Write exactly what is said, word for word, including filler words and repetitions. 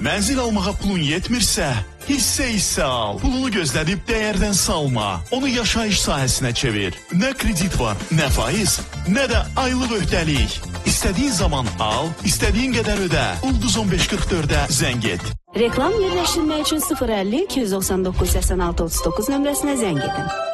Mənzil almağa pulun yetmirsə, hissə-hissə al. Pulunu gözlədib dəyərdən salma. Onu yaşayış sahəsinə çevir. Nə kredit var, nə faiz, nə də aylıq öhdəlik. İstədiyin zaman al, istədiyin qədər ödə. Ulduz on beş qırx dördə zəng et. Reklam yerləşdirmək üçün sıfır əlli iki yüz doxsan doqquz səksən altı otuz doqquz nömrəsinə zəng edin.